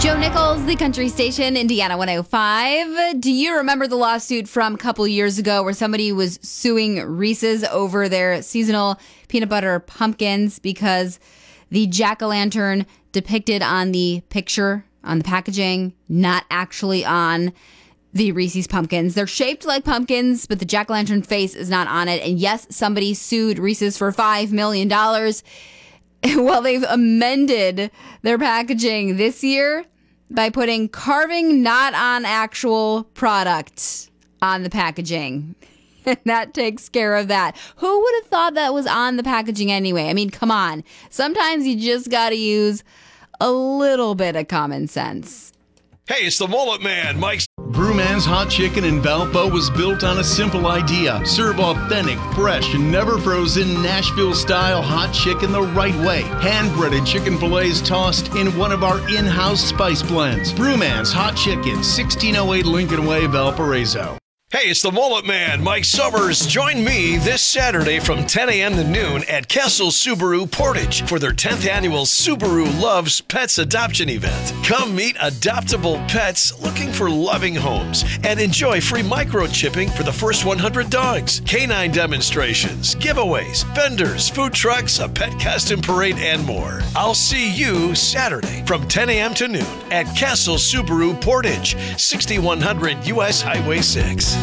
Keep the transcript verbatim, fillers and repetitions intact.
Joe Nichols, the country station, Indiana one oh five. Do you remember the lawsuit from a couple years ago where somebody was suing Reese's over their seasonal peanut butter pumpkins because the jack-o'-lantern depicted on the picture, on the packaging, not actually on the Reese's pumpkins? They're shaped like pumpkins, but the jack-o'-lantern face is not on it. And yes, somebody sued Reese's for five million dollars. Well, they've amended their packaging this year by putting carving not on actual product on the packaging. And that takes care of that. Who would have thought that was on the packaging anyway? I mean, come on. Sometimes you just got to use a little bit of common sense. Hey, it's the Mullet Man, Mike. Brewman's Hot Chicken in Valpo was built on a simple idea. Serve authentic, fresh, and never frozen Nashville-style hot chicken the right way. Hand-breaded chicken fillets tossed in one of our in-house spice blends. Brewman's Hot Chicken, sixteen oh eight Lincoln Way, Valparaiso. Hey, it's the Mullet Man, Mike Summers. Join me this Saturday from ten a.m. to noon at Kessel Subaru Portage for their tenth annual Subaru Loves Pets Adoption event. Come meet adoptable pets looking for loving homes and enjoy free microchipping for the first one hundred dogs, canine demonstrations, giveaways, vendors, food trucks, a pet costume parade, and more. I'll see you Saturday from ten a.m. to noon at Kessel Subaru Portage, sixty-one hundred U S Highway six.